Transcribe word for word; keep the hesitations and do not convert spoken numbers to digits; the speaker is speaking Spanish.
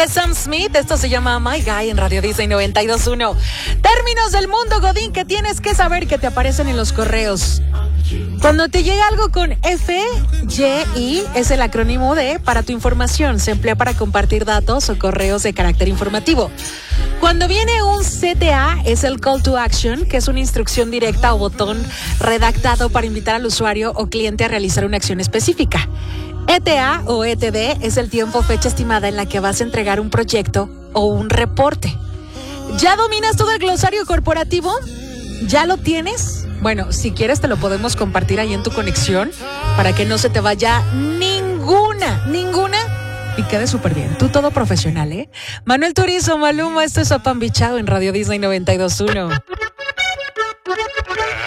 es Sam Smith, esto se llama My Guy en Radio Disney noventa y dos punto uno. Términos del mundo godín que tienes que saber que te aparecen en los correos. Cuando te llega algo con F Y I, es el acrónimo de para tu información. Se emplea para compartir datos o correos de carácter informativo. Cuando viene un C T A, es el Call to Action, que es una instrucción directa o botón redactado para invitar al usuario o cliente a realizar una acción específica. E T A o E T D es el tiempo o fecha estimada en la que vas a entregar un proyecto o un reporte. ¿Ya dominas todo el glosario corporativo? ¿Ya lo tienes? Bueno, si quieres te lo podemos compartir ahí en tu conexión para que no se te vaya ninguna, ninguna y quede súper bien. Tú todo profesional, ¿eh? Manuel Turizo, Maluma, esto es Apambichado en Radio Disney noventa y dos punto uno.